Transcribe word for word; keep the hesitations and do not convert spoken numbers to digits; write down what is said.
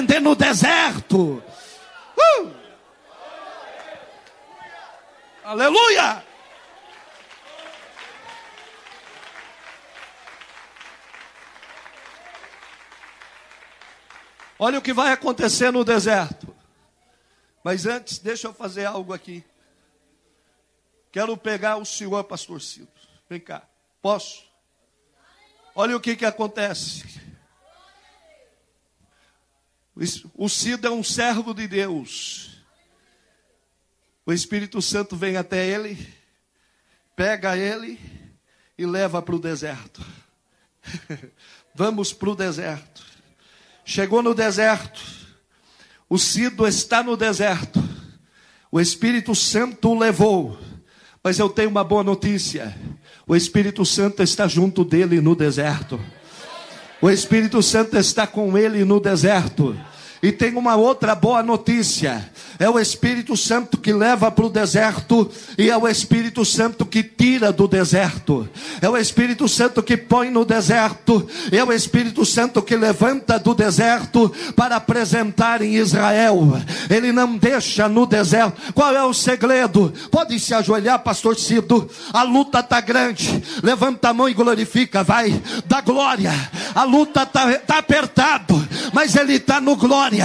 no deserto. Uh! Aleluia! Olha o que vai acontecer no deserto. Mas antes, deixa eu fazer algo aqui. Quero pegar o senhor, pastor Cido. Vem cá. Posso? Olha o que que acontece. O Cido é um servo de Deus. O Espírito Santo vem até ele, pega ele e leva para o deserto. Vamos para o deserto. Chegou no deserto. O Cido está no deserto. O Espírito Santo o levou. Mas eu tenho uma boa notícia. O Espírito Santo está junto dele no deserto. O Espírito Santo está com ele no deserto. E tem uma outra boa notícia. É o Espírito Santo que leva para o deserto. E é o Espírito Santo que tira do deserto. É o Espírito Santo que põe no deserto. E é o Espírito Santo que levanta do deserto para apresentar em Israel. Ele não deixa no deserto. Qual é o segredo? Pode se ajoelhar, pastor Cido. A luta está grande. Levanta a mão e glorifica. Vai, dá glória. A luta está tá apertado. Mas ele está no glória.